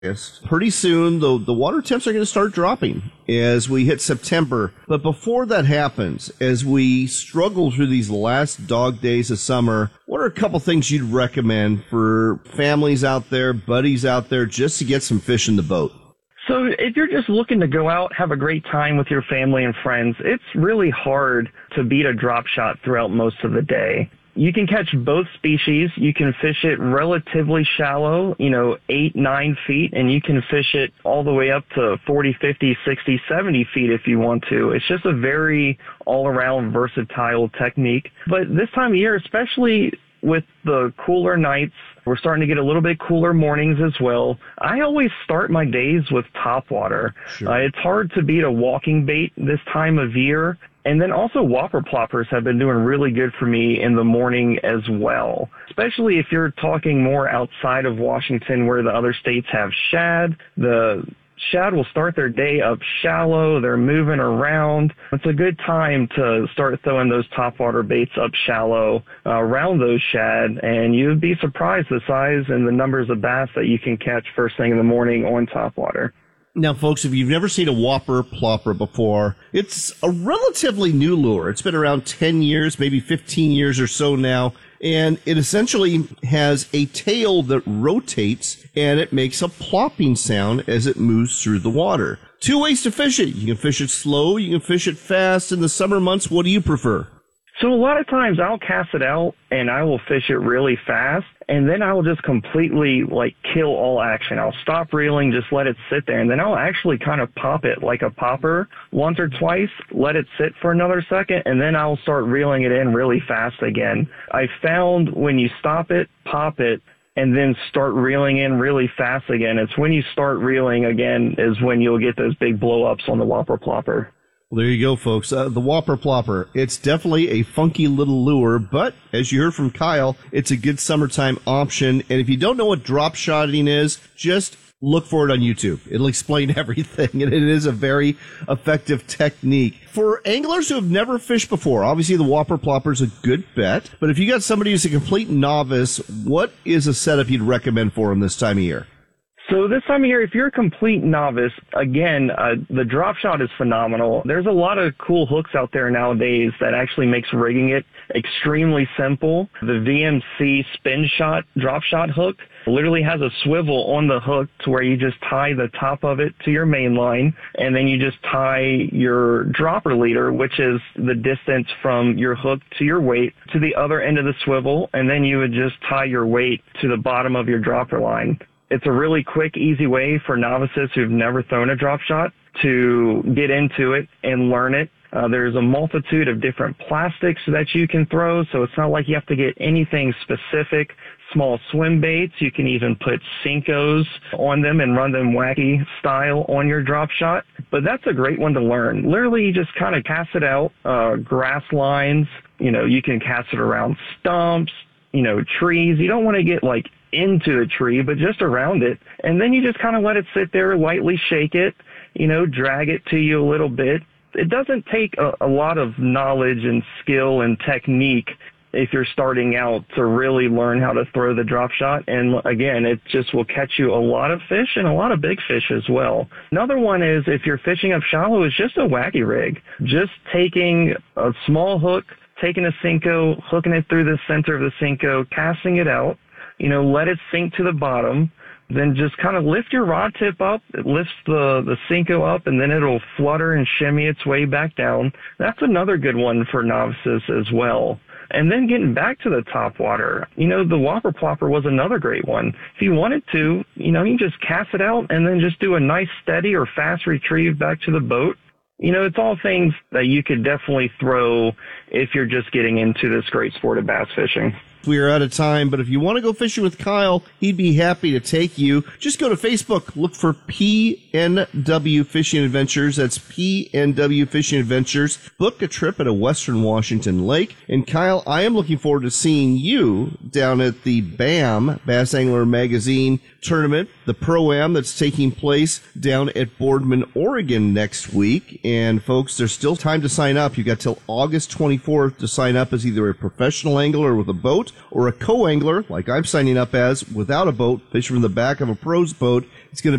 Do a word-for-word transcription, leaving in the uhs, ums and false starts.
Pretty soon, the, the water temps are going to start dropping as we hit September. But before that happens, as we struggle through these last dog days of summer, what are a couple things you'd recommend for families out there, buddies out there, just to get some fish in the boat? So if you're just looking to go out, have a great time with your family and friends, it's really hard to beat a drop shot throughout most of the day. You can catch both species. You can fish it relatively shallow, you know, eight, nine feet, and you can fish it all the way up to forty, fifty, sixty, seventy feet if you want to. It's just a very all-around versatile technique. But this time of year, especially with the cooler nights, we're starting to get a little bit cooler mornings as well. I always start my days with topwater. Sure. Uh, it's hard to beat a walking bait this time of year. And then also whopper ploppers have been doing really good for me in the morning as well, especially if you're talking more outside of Washington where the other states have shad. The shad will start their day up shallow. They're moving around. It's a good time to start throwing those topwater baits up shallow uh, around those shad, and you'd be surprised the size and the numbers of bass that you can catch first thing in the morning on topwater. Now, folks, if you've never seen a whopper plopper before, it's a relatively new lure. It's been around ten years, maybe fifteen years or so now, and it essentially has a tail that rotates, and it makes a plopping sound as it moves through the water. Two ways to fish it. You can fish it slow, you can fish it fast. In the summer months, what do you prefer? So a lot of times I'll cast it out and I will fish it really fast, and then I will just completely like kill all action. I'll stop reeling, just let it sit there, and then I'll actually kind of pop it like a popper once or twice, let it sit for another second, and then I'll start reeling it in really fast again. I found when you stop it, pop it, and then start reeling in really fast again, it's when you start reeling again is when you'll get those big blow-ups on the whopper plopper. Well, there you go, folks. Uh, the whopper plopper. It's definitely a funky little lure, but as you heard from Kyle, it's a good summertime option. And if you don't know what drop shotting is, just look for it on YouTube. It'll explain everything, and it is a very effective technique. For anglers who have never fished before, obviously the whopper plopper is a good bet. But if you got somebody who's a complete novice, what is a setup you'd recommend for them this time of year? So this time of year, if you're a complete novice, again, uh, the drop shot is phenomenal. There's a lot of cool hooks out there nowadays that actually makes rigging it extremely simple. The V M C spin shot drop shot hook literally has a swivel on the hook to where you just tie the top of it to your main line, and then you just tie your dropper leader, which is the distance from your hook to your weight, to the other end of the swivel, and then you would just tie your weight to the bottom of your dropper line. It's a really quick, easy way for novices who've never thrown a drop shot to get into it and learn it. Uh, there's a multitude of different plastics that you can throw, so it's not like you have to get anything specific. Small swim baits, you can even put Senkos on them and run them wacky style on your drop shot. But that's a great one to learn. Literally, you just kind of cast it out, uh, grass lines, you know, you can cast it around stumps, you know, trees. You don't want to get like into the tree, but just around it. And then you just kind of let it sit there, lightly shake it, you know, drag it to you a little bit. It doesn't take a, a lot of knowledge and skill and technique if you're starting out to really learn how to throw the drop shot. And again, it just will catch you a lot of fish and a lot of big fish as well. Another one is if you're fishing up shallow is just a wacky rig. Just taking a small hook, taking a Senko, hooking it through the center of the Senko, casting it out, you know, let it sink to the bottom, then just kind of lift your rod tip up. It lifts the, the Senko up, and then it'll flutter and shimmy its way back down. That's another good one for novices as well. And then getting back to the top water, you know, the whopper plopper was another great one. If you wanted to, you know, you just cast it out and then just do a nice steady or fast retrieve back to the boat. You know, it's all things that you could definitely throw if you're just getting into this great sport of bass fishing. We are out of time, but if you want to go fishing with Kyle, he'd be happy to take you. Just go to Facebook, look for P N W Fishing Adventures. That's P N W Fishing Adventures. Book a trip at a Western Washington lake. And Kyle, I am looking forward to seeing you down at the B A M, Bass Angler Magazine tournament, the Pro-Am that's taking place down at Boardman, Oregon next week. And folks, there's still time to sign up. You've got till August twenty-fourth to sign up as either a professional angler with a boat boat, or a co-angler, like I'm signing up as, without a boat, fishing from the back of a pro's boat, it's going to